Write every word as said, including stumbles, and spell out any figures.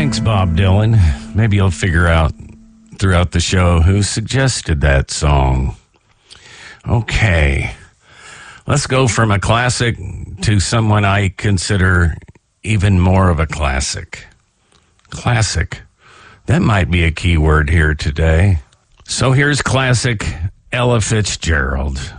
Thanks, Bob Dylan. Maybe you'll figure out throughout the show who suggested that song. Okay. Let's go from a classic to someone I consider even more of a classic. Classic. That might be a key word here today. So here's classic Ella Fitzgerald.